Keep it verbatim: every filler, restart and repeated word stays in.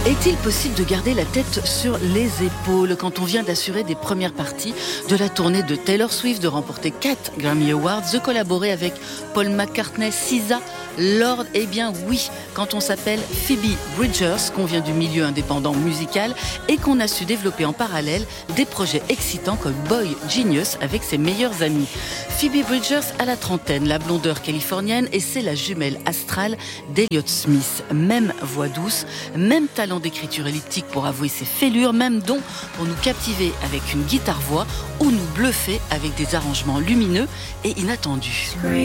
Est-il possible de garder la tête sur les épaules quand on vient d'assurer des premières parties de la tournée de Taylor Swift, de remporter quatre Grammy Awards, de collaborer avec Paul McCartney, S Z A, Lorde? Eh bien oui, quand on s'appelle Phoebe Bridgers, qu'on vient du milieu indépendant musical et qu'on a su développer en parallèle des projets excitants comme Boy Genius avec ses meilleurs amis. Phoebe Bridgers a la trentaine, la blondeur californienne, et c'est la jumelle astrale d'Elliott Smith. Même voix douce, même talent d'écriture elliptique pour avouer ses fêlures, même don pour nous captiver avec une guitare-voix ou nous bluffer avec des arrangements lumineux et inattendus.